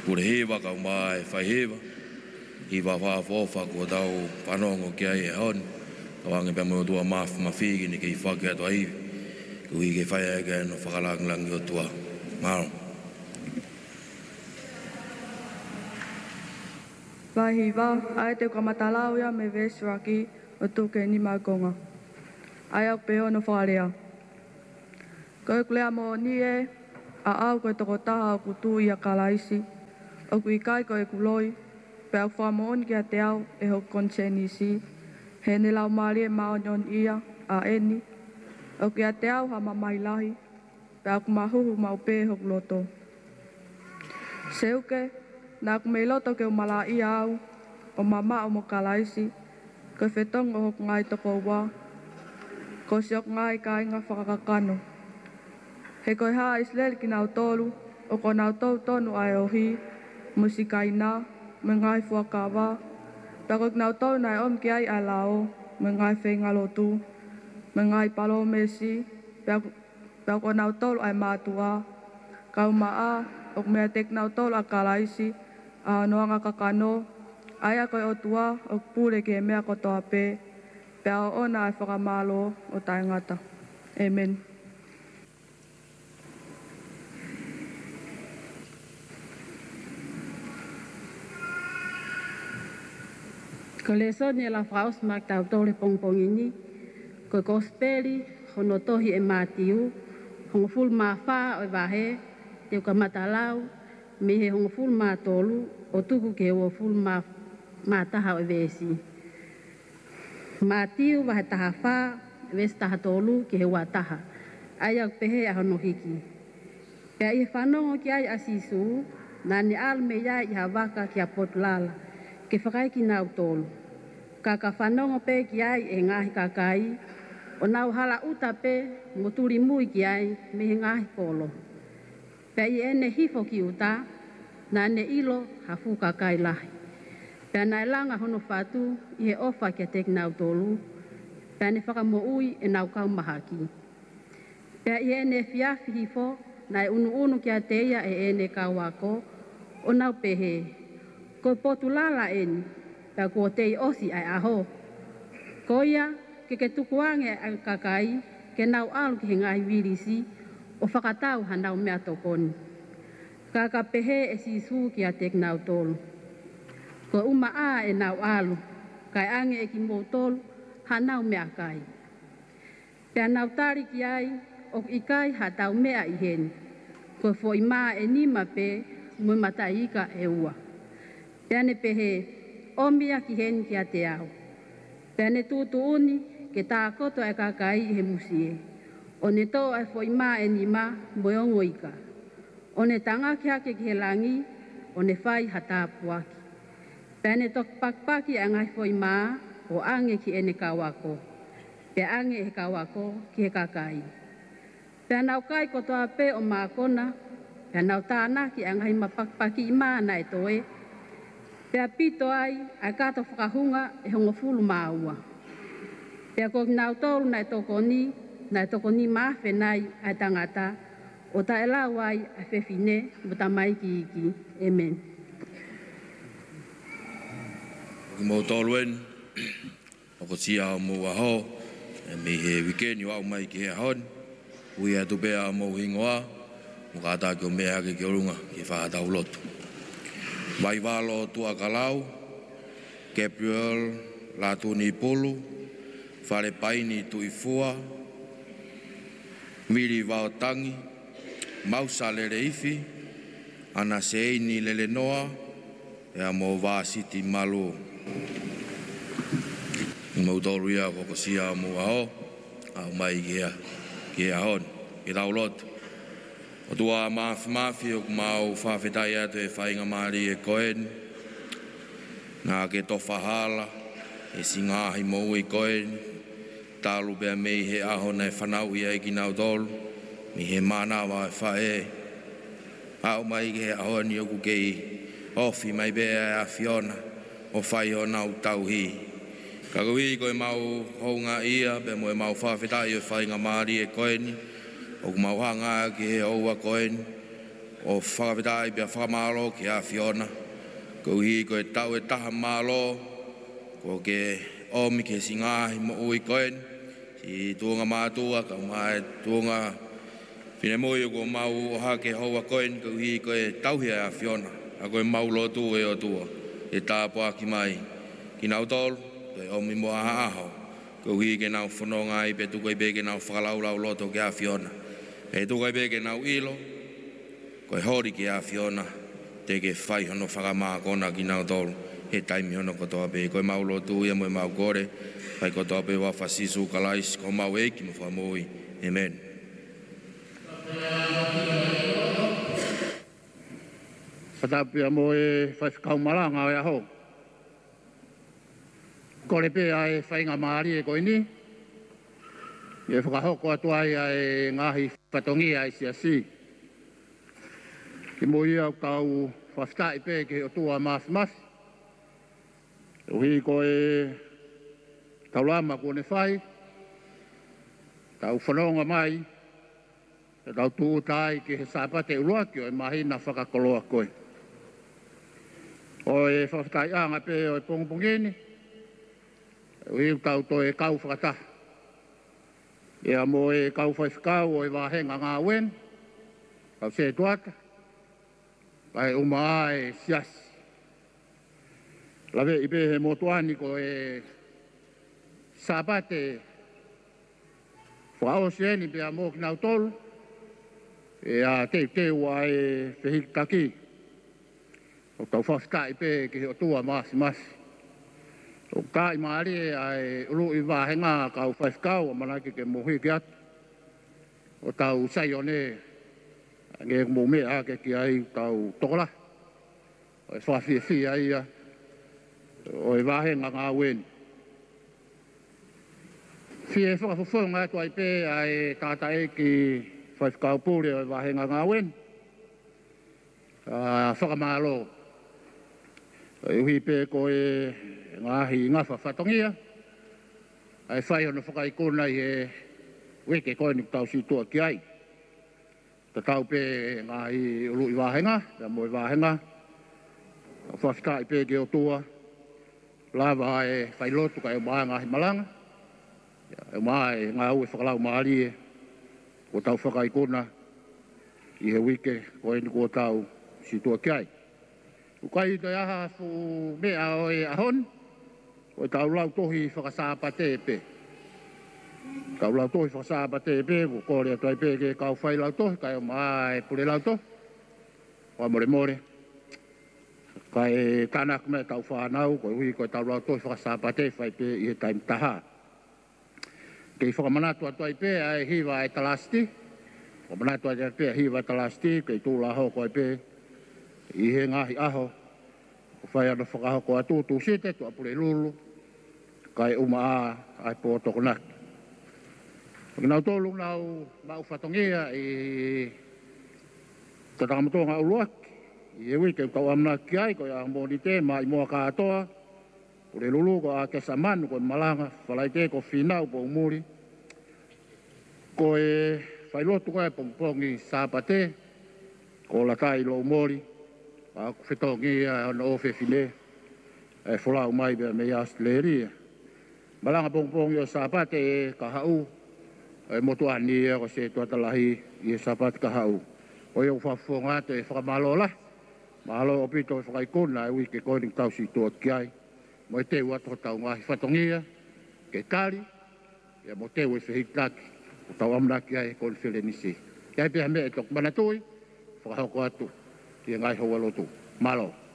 kure hewa ka mai whai hewa. I wawawawha kua tau whanongo ki ai e hon. Kawangi pia mo tua mawhigi ni kei whake ato aiwi. Kui kei whai ai kai no whakalangilangi o tua. Maro. Wahiwa, ai te kamatalau ia me veswaki o tuke ni makonga. Ai au peo no wharea. Koe kulea mo ni e, a au koe toko taha o kutu ia kalaisi. O kui kai koe kuloi, pe au whamoon kia te au e ho konsenisi. He ne lau maari e maonyon ia a eni. O kia te au ha mamailahi, pe au kumahuhu mau pe ho loto. Seuke, nā kumei loto ke umala ia au, o mama o mo kalaisi, koe whetong o hok ngai toko wā, ko siok ngai ka inga whakakakano. He koe haa Israel ki nau tolu, o ko nau tolu tonu ai o hi, musikaina, me ngai fuakawa, pa koe nau tolu nai om ki ai ai lao, me ngai whengalotu, me ngai palo mesi, pa ko nau tolu ai mātua, kau maa, o mea tek nau tolu a kalaisi, a noanga kakano, aia koe o tua, o pūre ki e mea kotoa pē, pe ao ona ai whakamalo o taingata. Amen. Ko le soni e la whaos mak tau tole pongpongini, ko gospeli, hono tohi e mātiu, hongo ful mā wha o wahe, te uka matalau, me he hongo ful mā tolu, o tuku ke o ful mā taha o vesi. Mātiu wahe taha wha, vesi taha tolu ke he wā taha, ai au pehe a hono hiki. Pea i whanongo ki ai asisu, nā ni al me iai i hawaka ki a potulala, ke whakai ki nau tolu. Kaka whanongo pe ki ai e ngahi kakai, o nau hala uta pe ngoturi mui ki ai me he ngahi polo. Pea i ene hifo ki uta, nā ne ilo hafu kakai lahi. Pea nai langa hono whatu i he ofa ki a tek nau tolu, pea ne whakamo ui e nau kau mahaki. Pea i ene fiafi hifo, nai unu ki a teia e ene kawako, o nau pehe. Ko potulala eni, pea ko tei osi ai aho. Ko ia, ke tukuange ai kakai, ke nau alu ki he ngai wirisi, o whakatau hanau mea tokoni. Kaka pehe e sisu ki a tek nau tolu. Ko uma a e nau alu, kai ange e ki mou tolu, hanau mea kai. Pea nau tari ki ai, o ikai hatau mea i heni. Ko fo i maa e nima pe, mui mataika e ua. Pea ne pehe, omia ki heni ki a te au. Pea ne tutu uni, ke tā koto e kakai he musie. O ne tō e fo i maa e nima, moiongo ika. O ne tanga ki hake ki he langi, o ne whai hata puaki. Pea ne tok pakpaki a ngai fo i maa, o ange ki ene kawako. Pea ange e kawako ki he kakai. Pea nau kai kotoa pe o maa kona, pea nau tāna ki a ngai mapakpaki i maa na e toe. Pea pito ai, ai kato whakahunga e hongo fulu maa ua. Pea ko nau tolu na e tokoni maa whenai ai tangata, o ta e lau ai a whewhine, mo ta mai ki iki. Amen. Mo tolu en, o ko tia o mo aho, e me he wikeni wau mai ki he hon, ui atu pea mo hingoa, mo kata ki o mea ki orunga, ki whahatau lotu. Vai walo tua kalau, Gabriel Latuni Polu, Whare Paini Tuifua, Miri Vaotangi, Mausa Lele Ifi, Ana Seini Lele Noa, e a mo Vasiti Malu. Mo toruia ko sia mo ao, au mai ki a hon, ki tau lotu. O tua mafi o mau whawhetai atu e whainga maari e koen. Nā ke tofa hala, e singahi mou e koen. Tālu bea mei he aho nei whanau ia e ki nau tolu. Mi he manawa e whae. Au mai ki he aho ni oku kei ofi mai bea e a Fiona. O whai ho nau tau hi. Ka kui koe mau hounga ia, bea mo e mau whawhetai o whainga maari e koeni. O mau hanga ki he oua koen, o whakawhitai pia whakamalo ki a Fiona. Ko hi ko e tau e taha malo, ko ke omi ke singahi mo ui koen, si tuonga mātua, ka mai tuonga pine moi ko mau hake hoa koen, ko hi ko e tauhia a Fiona, a ko e mau lotu e o tua, e tāpua ki mai, ki nau tolu, ko e omi mo aha aho, ko hi ke nau whanonga i pe tukai pe ke nau whakalaulau loto ke a Fiona, e tukai pe ke nau ilo, ko e hori ki a Fiona, te ke whai hono whakamā kona ki nau tolu, he taimi hono kotoa pe, ko e mau lotu ia mo e mau kore, pai kotoa pe wa whasisu kalais, ko mau eiki mo whamoi, amen. Patapia mo e whaiwhakau maranga o aho. Kore pe ai whainga maari e koini. E whakahoko atua e ngahi whatongi ai siasi. Ki mo ia o tau whaftai pe ke o tua mafi. Uhi ko e tau lama kone whai. Tau whanonga mai. Tau tūtai ki he sāpate uruaki o e mahina whakakoloa koe. O e whaftai anga pe o e pongpongeni. Uhi tau to e kau whakata. Ia mo e kau whaifkau o e wahenga ngā wen. Kau se tuata. Kai umaa e siasi. Lawe ipe he motuani ko e sāpate whao sieni pe a mō ki nau tolu. E a te ua e whihitaki. O tau whaftai pe ki o tua masi. O kai maari e ai ulu i wahenga kau whaifkau o manaki ke mohi ki atu. O tau saione nge mo mea ke ki ai tau tokola. O e whawhiwhi ai a o e wahenga ngā weni. Whie whakawhawhonga atu ai pe ai tata e ki whaifkau pūre o e wahenga ngā weni. Whakamalo. E uhi pe ko e ngahi ngawha whatongia. Ai whai ono whakaikona i e weke koe ni tau si tua ki ai. Ta tau pe ngahi ulu i wahenga, ya mo i wahenga. Whaftai pe ke o tua. Lava e whailotu ka e maa ngahi malanga. E maa e ngā ue whakalau maari e. Ko tau whakaikona i he wike koe ni ko tau si tua ki ai. Ukai te aha fu mea o e ahon, o tau lau tohi whakasāpate pe. Tau lau tohi whakasāpate pe, ko kore atu ai pe ke kau whai lau tohi, kai o maa e pure lau tohi. Wa more. Kai tanak me tau whanau, ko hui ko tau lau tohi whakasāpate whai pe i he taim taha. Kei whakamanatu atu ai pe ai hiwa e talasti, o manatu ai pe hiwa e talasti, kei tūla ho ko ai pe, i he ngahi aho, o whai ana whakahoko atu tu sete, tu apure lulu, kai umaa ai po tokonaki. Nau tolu nau whatongia i tatamatonga uluaki, i e wike kau amna ki ai, ko ia mōni te, ma i mua kātoa, pure lulu ko a kesa manu, ko malanga, whalai te ko whinau po umuri, ko e whailotu koe pongpongi sāpate, ko la tai lo umori, a whetongi ana o whewhine, e wholau mai bea mei Australia. Malanga pongpongi o sāpate e ka hau, e motuani e ko se tuatalahi i e sāpate ka hau. O iau whawhonga te whakamalo la, mahalo o pito e whakaikona e wike koe ning tau si tua ki ai. Mo e teu ato tau ngahi whatongia, ke kari, e mo teu e whihitaki, o tau amnaki ai koe while nisi. Kai pia me e tok manatui, whakahoko atu, i e ngai hoa lotu. Malo.